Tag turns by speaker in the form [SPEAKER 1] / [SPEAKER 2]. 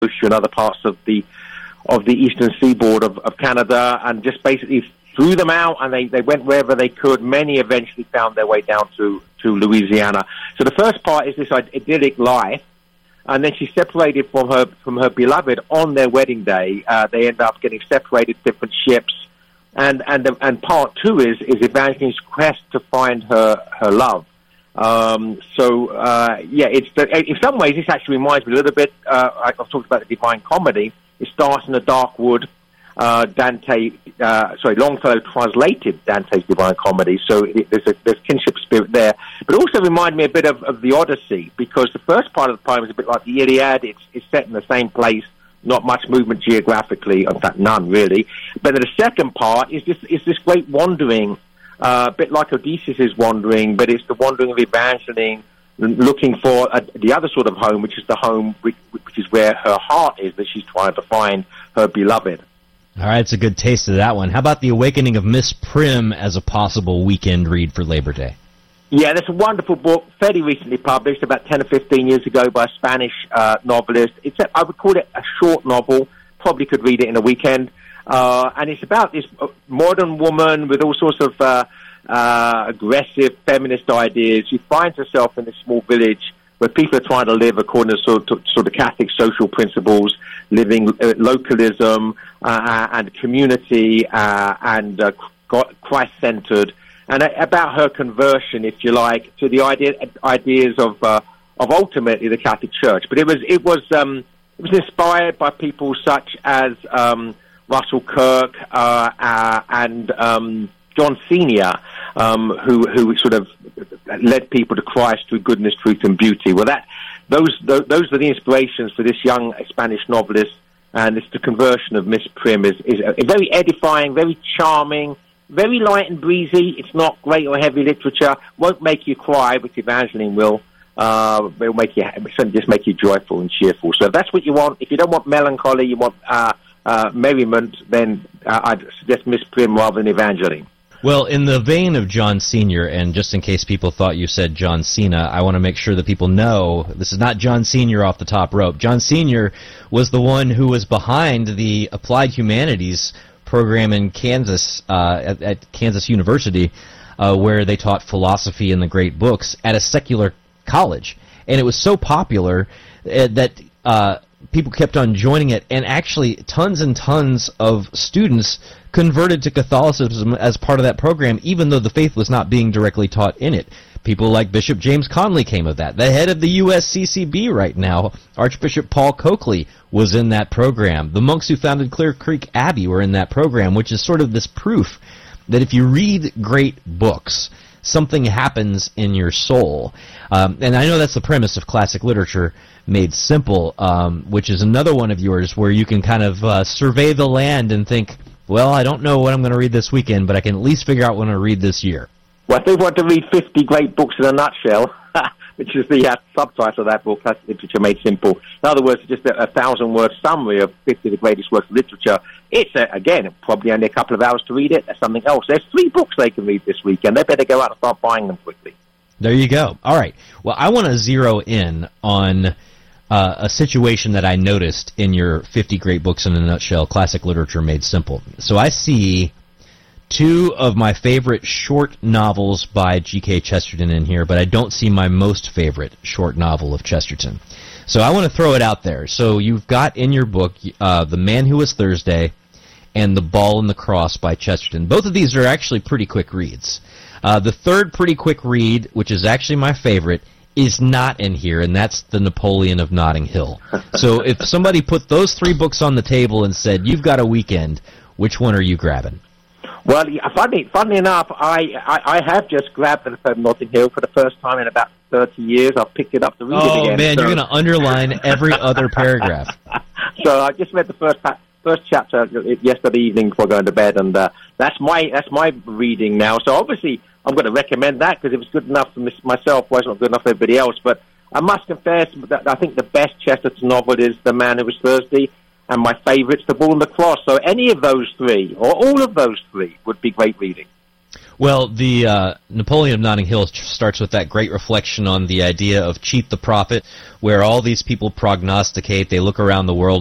[SPEAKER 1] and other parts of the eastern seaboard of Canada, and just basically threw them out, and they went wherever they could. Many eventually found their way down to Louisiana. So the first part is this idyllic life, and then she's separated from her beloved on their wedding day. They end up getting separated, different ships, and part two is Evangeline's quest to find her love. In some ways, this actually reminds me a little bit. I've talked about the Divine Comedy. It starts in a dark wood. Longfellow translated Dante's Divine Comedy, so there's kinship spirit there. But also remind me a bit of the Odyssey, because the first part of the poem is a bit like the Iliad. It's set in the same place, not much movement geographically, in fact, none really. But then the second part is this great wandering, a bit like Odysseus' wandering, but it's the wandering of Evangeline, looking for the other sort of home, which is the home which is where her heart is, that she's trying to find her beloved.
[SPEAKER 2] All right, it's a good taste of that one. How about The Awakening of Miss Prim as a possible weekend read for Labor Day?
[SPEAKER 1] Yeah, that's a wonderful book, fairly recently published, about 10 or 15 years ago, by a Spanish novelist. I would call it a short novel, probably could read it in a weekend. And it's about this modern woman with all sorts of aggressive feminist ideas. She finds herself in this small village where people are trying to live according to sort of Catholic social principles, living localism and community and Christ-centered, and about her conversion, if you like, to the ideas of ultimately the Catholic Church. But it was inspired by people such as Russell Kirk and John Senior, who sort of led people to Christ through goodness, truth, and beauty. Well, those are the inspirations for this young Spanish novelist, and it's the conversion of Miss Prim is very edifying, very charming, very light and breezy. It's not great or heavy literature. Won't make you cry, which Evangeline will. It'll just make you joyful and cheerful. So if that's what you want, if you don't want melancholy, you want merriment, then I'd suggest Miss Prim rather than Evangeline.
[SPEAKER 2] Well, in the vein of John Senior, and just in case people thought you said John Cena, I want to make sure that people know this is not John Senior off the top rope. John Senior was the one who was behind the Applied Humanities program in Kansas, at Kansas University, where they taught philosophy and the great books at a secular college. And it was so popular that people kept on joining it, and actually tons and tons of students converted to Catholicism as part of that program, even though the faith was not being directly taught in it. People like Bishop James Conley came of that. The head of the USCCB right now, Archbishop Paul Coakley, was in that program. The monks who founded Clear Creek Abbey were in that program, which is sort of this proof that if you read great books, something happens in your soul. And I know that's the premise of classic literature made simple, which is another one of yours where you can kind of survey the land and think, well, I don't know what I'm going to read this weekend, but I can at least figure out what I'm going to read this year.
[SPEAKER 1] Well, if they want to read 50 great books in a nutshell, which is the subtitle of that book, Classic Literature Made Simple. In other words, just a 1,000-word summary of 50 of the greatest works of literature. It's, again, probably only a couple of hours to read it. There's something else. There's 3 books they can read this weekend. They better go out and start buying them quickly.
[SPEAKER 2] There you go. All right. Well, I want to zero in on a situation that I noticed in your 50 Great Books in a Nutshell, Classic Literature Made Simple. So I see 2 of my favorite short novels by G.K. Chesterton in here, but I don't see my most favorite short novel of Chesterton. So I want to throw it out there. So you've got in your book The Man Who Was Thursday and The Ball and the Cross by Chesterton. Both of these are actually pretty quick reads. The third pretty quick read, which is actually my favorite, is not in here, and that's The Napoleon of Notting Hill. So if somebody put those 3 books on the table and said, you've got a weekend, which one are you grabbing?
[SPEAKER 1] Well, funny enough, I have just grabbed The Napoleon of Notting Hill for the first time in about 30 years. I've picked it up to read it again.
[SPEAKER 2] Oh, man, so you're going to underline every other paragraph.
[SPEAKER 1] So I just read the first chapter yesterday evening before going to bed, and that's my reading now. So obviously I'm going to recommend that, because it was good enough for myself, was not good enough for everybody else. But I must confess that I think the best Chesterton novel is The Man Who Was Thursday, and my favourite's The Ball and the Cross. So any of those 3, or all of those 3, would be great reading.
[SPEAKER 2] Well, the Napoleon of Notting Hill starts with that great reflection on the idea of cheat the prophet, where all these people prognosticate, they look around the world